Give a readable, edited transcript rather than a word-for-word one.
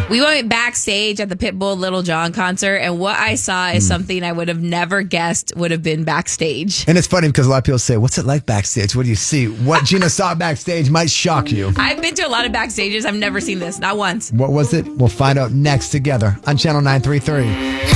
We went backstage at the Pitbull Little John concert, and what I saw is something I would have never guessed would have been backstage. And it's funny because a lot of people say, what's it like backstage? What do you see? What Gina saw backstage might shock you. I've been to a lot of backstages. I've never seen this, not once. What was it? We'll find out next together on Channel 933.